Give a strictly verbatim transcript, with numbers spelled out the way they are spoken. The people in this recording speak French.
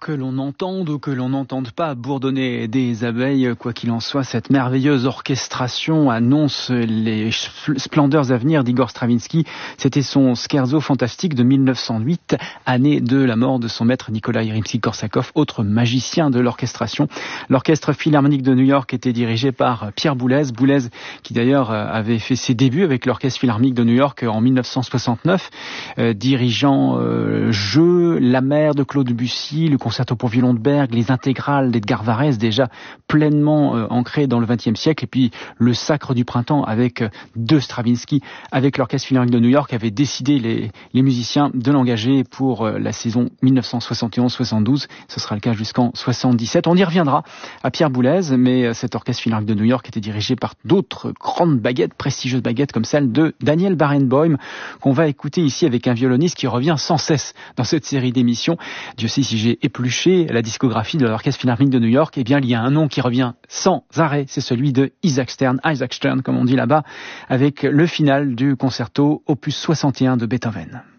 Que l'on entende ou que l'on n'entende pas bourdonner des abeilles, quoi qu'il en soit, cette merveilleuse orchestration annonce les splendeurs à venir d'Igor Stravinsky. C'était son scherzo fantastique de mille neuf cent huit, année de la mort de son maître Nikolai Rimsky-Korsakov, autre magicien de l'orchestration. L'Orchestre Philharmonique de New York était dirigé par Pierre Boulez, Boulez qui d'ailleurs avait fait ses débuts avec l'Orchestre Philharmonique de New York en mille neuf cent soixante-neuf, euh, dirigeant euh, Jeux, La Mer de Claude Debussy, le concerto pour violon de Berg, les intégrales d'Edgar Varèse, déjà pleinement euh, ancrées dans le vingtième siècle, et puis le Sacre du printemps avec euh, de Stravinsky, avec l'Orchestre Philharmonique de New York, avait décidé les, les musiciens de l'engager pour euh, la saison mille neuf cent soixante et onze soixante-douze. Ce sera le cas jusqu'en soixante-dix-sept. On y reviendra à Pierre Boulez, mais euh, cet Orchestre Philharmonique de New York était dirigé par d'autres grandes baguettes, prestigieuses baguettes comme celle de Daniel Barenboim, qu'on va écouter ici avec un violoniste qui revient sans cesse dans cette série d'émissions. Dieu sait si j'ai épluché la discographie de l'Orchestre Philharmonique de New York, eh bien il y a un nom qui revient sans arrêt, c'est celui de Isaac Stern, Isaac Stern comme on dit là-bas, avec le final du concerto opus soixante et un de Beethoven.